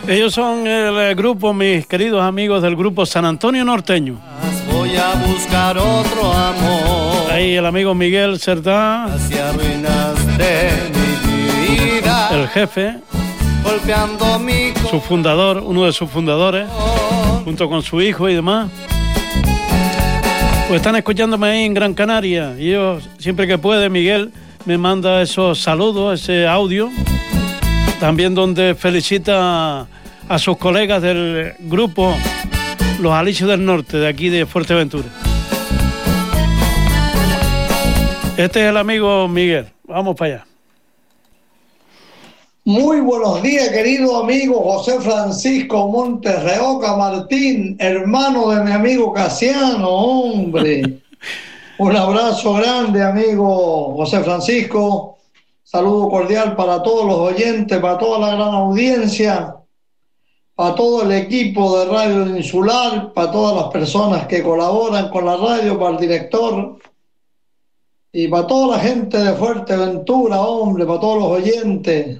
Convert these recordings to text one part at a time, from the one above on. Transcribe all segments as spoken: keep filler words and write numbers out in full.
Ellos son el, el grupo, mis queridos amigos del grupo San Antonio Norteño. Voy a buscar otro amor. Ahí el amigo Miguel Cerdá, hacia ruinas de mi vida. El jefe, golpeando mi su fundador, uno de sus fundadores, junto con su hijo y demás. Pues están escuchándome ahí en Gran Canaria. Y yo, siempre que puede, Miguel me manda esos saludos, ese audio. También donde felicita a sus colegas del grupo Los Alicios del Norte, de aquí de Fuerteventura. Este es el amigo Miguel. Vamos para allá. Muy buenos días, querido amigo José Francisco Montes Reoca Martín, hermano de mi amigo Casiano, hombre. Un abrazo grande, amigo José Francisco. Saludo cordial para todos los oyentes, para toda la gran audiencia, para todo el equipo de Radio Insular, para todas las personas que colaboran con la radio, para el director y para toda la gente de Fuerteventura, hombre, para todos los oyentes.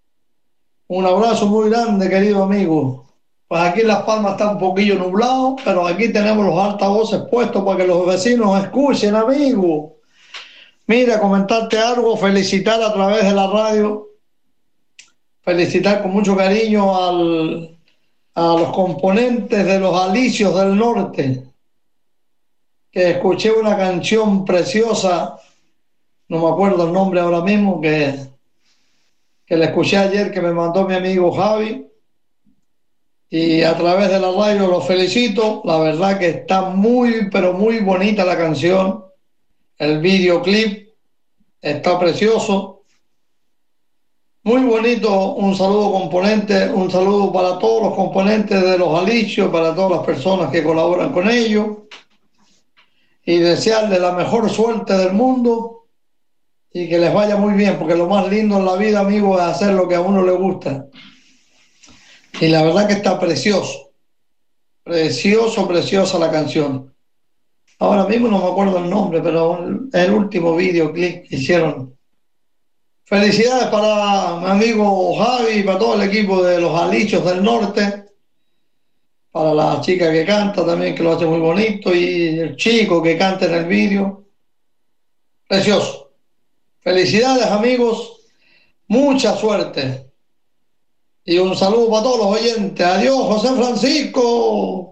Un abrazo muy grande, querido amigo. Pues aquí en Las Palmas está un poquillo nublado, pero aquí tenemos los altavoces puestos para que los vecinos escuchen, amigo. Mira, comentarte algo, felicitar a través de la radio, felicitar con mucho cariño al, a los componentes de Los Alicios del Norte, que escuché una canción preciosa, no me acuerdo el nombre ahora mismo, que, que la escuché ayer, que me mandó mi amigo Javi, y a través de la radio los felicito. La verdad que está muy, pero muy bonita la canción. El videoclip está precioso, muy bonito. Un saludo componente, un saludo para todos los componentes de Los Alicios, para todas las personas que colaboran con ellos, y desearles la mejor suerte del mundo y que les vaya muy bien, porque lo más lindo en la vida, amigo, es hacer lo que a uno le gusta. Y la verdad que está precioso, precioso, preciosa la canción. Ahora mismo no me acuerdo el nombre, pero el último videoclip que hicieron. Felicidades para mi amigo Javi y para todo el equipo de Los Alicios del Norte. Para la chica que canta también, que lo hace muy bonito, y el chico que canta en el vídeo. Precioso. Felicidades, amigos. Mucha suerte. Y un saludo para todos los oyentes. Adiós, José Francisco.